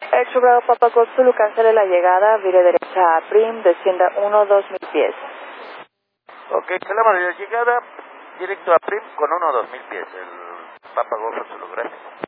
Extra Bravo Papa Golf Zulu, cancele la llegada, vire derecha a Prim, descienda 1-2,000 pies. Ok, cancelamos la llegada, directo a Prim con 1 o 2,000 pies, el Papa Golf Zulu, gracias.